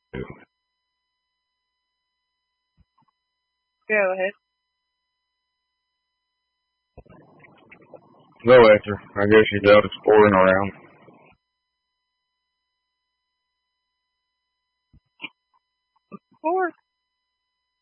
Go ahead. Go after. I guess she's out exploring around. 4.